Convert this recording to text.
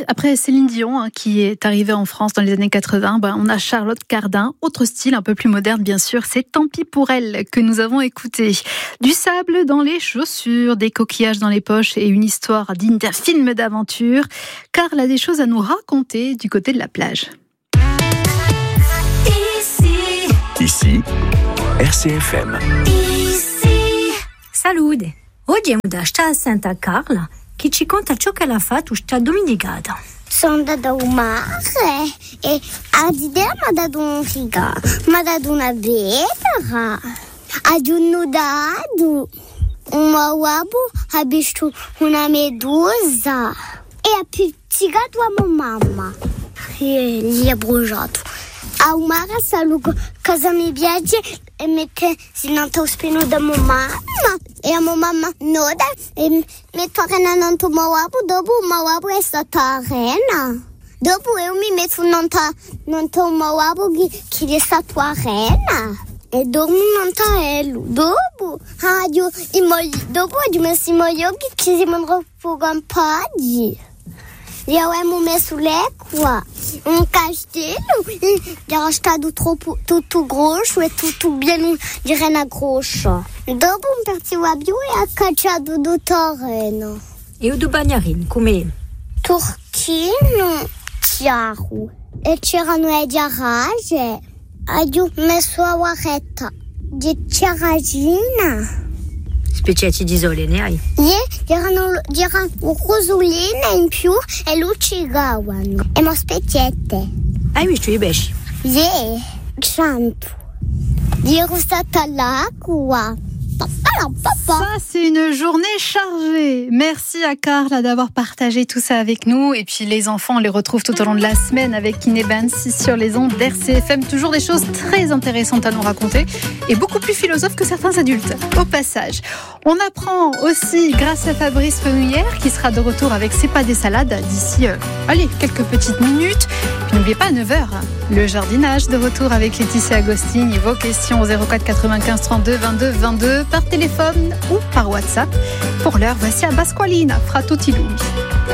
après Céline Dion, qui est arrivée en France dans les années 80, on a Charlotte Cardin, autre style un peu plus moderne bien sûr, c'est Tant pis pour elle que nous avons écouté. Du sable dans les chaussures, des coquillages dans les poches et une histoire digne d'un film d'aventure. Karl a des choses à nous raconter du côté de la plage. Ici, RCFM. Salute! Oggi è da sta a Santa Carla che ci conta ciò che l'ha fatto sta domenicata. Sono andata al mare e a Didea mi ha dato un figa, mi ha dato una vetera, ha nudato un uovo, ha visto una medusa e ha pizzicato a mia mamma e gli ha bruciato. Al mare saluto cosa mi piace e mette silenzio spino da mia mamma e a mia mamma noda e metto arena nel mio uovo, dopo il mio uovo è stata arena. Dopo io mi metto nel mio uovo che è stato arena e dormo nel dopo ho messo i miei occhi che si mandano fuori un po'. Eu amo messo l'acqua, un castello, era stato tutto grosso e tutto pieno di rena grossa. Dopo partivo più e ha cacciato do terreno. E o do bagnarin, com'è? Turchino chiaro. E c'erano le garage. Ho messo la guaretta di ciaragina. Specie di sole ne hai? C'erano rosoline in più e luccicavano. E mo specchiette. Hai visto i pesci? Santo. Ero stata all'acqua. Ça, c'est une journée chargée. Merci à Karl d'avoir partagé tout ça avec nous. Et puis les enfants, on les retrouve tout au long de la semaine avec Kiné Bansi sur les ondes d'RCFM. Toujours des choses très intéressantes à nous raconter et beaucoup plus philosophes que certains adultes. Au passage, on apprend aussi grâce à Fabrice Fenouillère qui sera de retour avec C'est pas des salades d'ici, quelques petites minutes. Puis n'oubliez pas à 9h, le jardinage de retour avec Laetitia Agostini. Vos questions au 04 95 32 22 22 par téléphone ou par WhatsApp. Pour l'heure, voici à Pasqualina, fra tutti lui.